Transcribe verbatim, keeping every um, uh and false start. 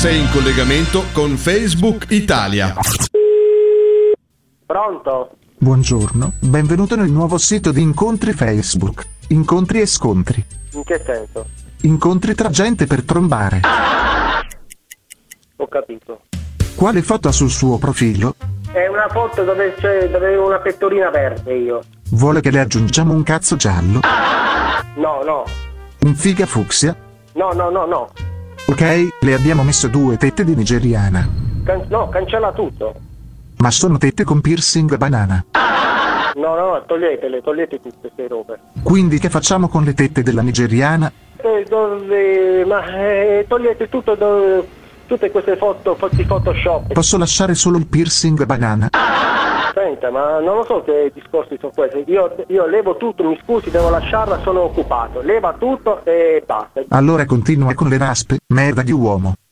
Sei in collegamento con Facebook Italia. Pronto? Buongiorno, benvenuto nel nuovo sito di incontri Facebook. Incontri e scontri. In che senso? Incontri tra gente per trombare. Ho capito. Quale foto ha sul suo profilo? È una foto dove c'è dove avevo una pettorina verde io. Vuole che le aggiungiamo un cazzo giallo? No, no. Un figa fucsia? No, no, no, no. Ok, le abbiamo messo due tette di nigeriana. Can- no, cancella tutto. Ma sono tette con piercing banana. No, no, toglietele, togliete tutte queste robe. Quindi che facciamo con le tette della nigeriana? Eh, dove, ma eh, togliete tutto, do, tutte queste foto, foto di Photoshop. Posso lasciare solo il piercing banana? Senta, ma non lo so che discorsi sono questi. Io, io levo tutto, mi scusi, devo lasciarla, sono occupato. Leva tutto e basta. Allora continua con le raspe, merda di uomo.